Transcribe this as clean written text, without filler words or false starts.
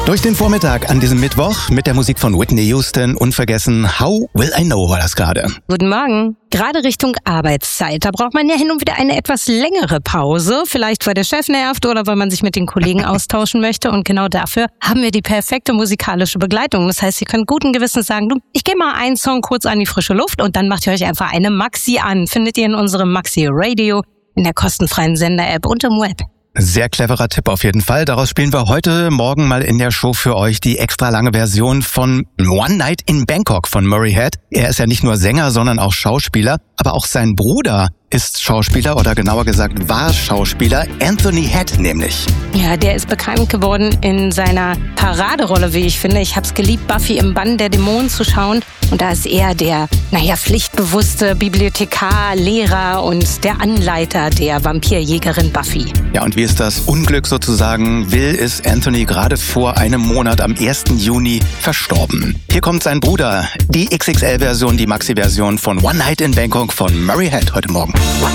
Durch den Vormittag an diesem Mittwoch mit der Musik von Whitney Houston. Unvergessen, How Will I Know war das gerade. Guten Morgen. Gerade Richtung Arbeitszeit. Da braucht man ja hin und wieder eine etwas längere Pause. Vielleicht, weil der Chef nervt oder weil man sich mit den Kollegen austauschen möchte. Und genau dafür haben wir die perfekte musikalische Begleitung. Das heißt, ihr könnt guten Gewissens sagen, du, ich gehe mal einen Song kurz an die frische Luft und dann macht ihr euch einfach eine Maxi an. Findet ihr in unserem Maxi Radio, in der kostenfreien Sender-App und im Web. Sehr cleverer Tipp auf jeden Fall. Daraus spielen wir heute Morgen mal in der Show für euch die extra lange Version von One Night in Bangkok von Murray Head. Er ist ja nicht nur Sänger, sondern auch Schauspieler. Aber auch sein Bruder ist Schauspieler oder genauer gesagt war Schauspieler. Anthony Head nämlich. Ja, der ist bekannt geworden in seiner Paraderolle, wie ich finde. Ich hab's geliebt, Buffy im Bann der Dämonen zu schauen. Und da ist er der, pflichtbewusste Bibliothekar, Lehrer und der Anleiter der Vampirjägerin Buffy. Ja, und wie es das Unglück sozusagen will, ist Anthony gerade vor einem Monat am 1. Juni verstorben. Hier kommt sein Bruder, die XXL-Version, die Maxi-Version von One Night in Bangkok von Murray Head heute Morgen. One